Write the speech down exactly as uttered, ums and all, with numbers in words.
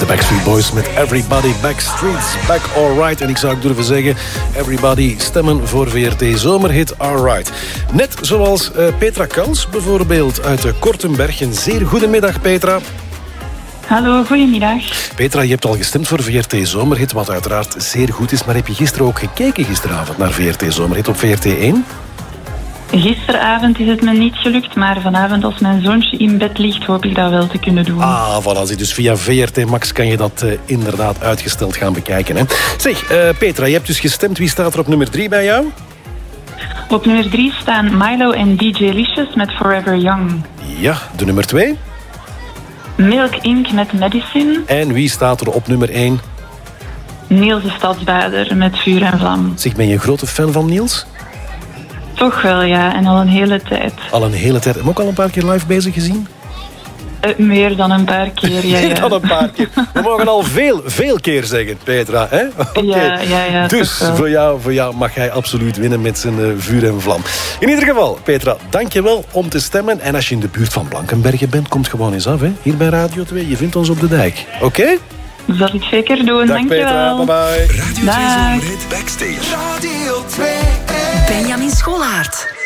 de Backstreet Boys met Everybody Backstreet's Back Alright. En ik zou ook durven zeggen, everybody stemmen voor V R T Zomerhit Alright. Net zoals uh, Petra Kans bijvoorbeeld uit de Kortenberg. Een zeer goedemiddag, Petra. Hallo, goedemiddag. Petra, je hebt al gestemd voor V R T Zomerhit, wat uiteraard zeer goed is. Maar heb je gisteren ook gekeken gisteravond naar V R T Zomerhit op V R T één? Gisteravond is het me niet gelukt, maar vanavond als mijn zoontje in bed ligt, hoop ik dat wel te kunnen doen. Ah, voilà. Dus via V R T Max kan je dat uh, inderdaad uitgesteld gaan bekijken. Hè? Zeg, uh, Petra, je hebt dus gestemd. Wie staat er op nummer drie bij jou? Op nummer drie staan Milo en D J Licious met Forever Young. Ja, de nummer twee? Milk Incorporated met Medicine. En wie staat er op nummer één? Niels de Stadsbader met Vuur en Vlam. Zeg, ben je een grote fan van Niels? Toch wel, ja. En al een hele tijd. Al een hele tijd. Heb je ook al een paar keer live bezig gezien? Uh, meer dan een paar keer, ja. Meer ja. dan een paar keer. We mogen al veel, veel keer zeggen, Petra. Hè? Okay. Ja, ja, ja. Dus voor jou, voor jou mag hij absoluut winnen met zijn uh, vuur en vlam. In ieder geval, Petra, dank je wel om te stemmen. En als je in de buurt van Blankenbergen bent, komt gewoon eens af. Hè? Hier bij Radio twee. Je vindt ons op de dijk. Oké? Okay? Dat zal ik zeker doen. Dag dank Petra, je wel. bye bye. Radio twee Zomerhit Backstage. Radio twee. Benjamin Scholaert.